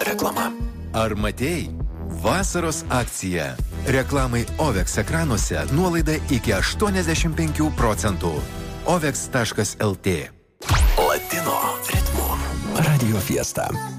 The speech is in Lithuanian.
reklama. Ar matei? Vasaros akcija. Reklamai OVEX ekranuose nuolaida iki 85%. OVEX.lt. Latino ritmų. Radio Fiesta.